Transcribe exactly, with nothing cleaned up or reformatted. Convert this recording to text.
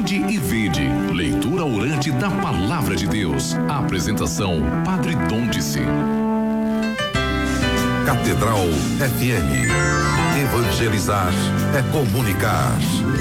Ide e vede. Leitura orante da Palavra de Deus. Apresentação, Padre Dom-Dice. Catedral F M. Evangelizar é comunicar.